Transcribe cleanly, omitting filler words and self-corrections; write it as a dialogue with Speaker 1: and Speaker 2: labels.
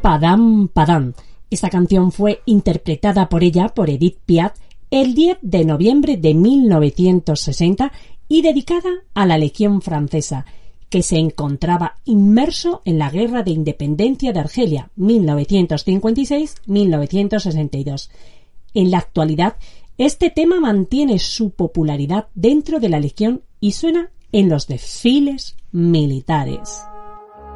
Speaker 1: Padam Padam. Esta canción fue interpretada por ella, por Edith Piaf, el 10 de noviembre de 1960 y dedicada a la Legión Francesa, que se encontraba inmerso en la Guerra de Independencia de Argelia, 1956-1962. En la actualidad, este tema mantiene su popularidad dentro de la Legión y suena en los desfiles militares.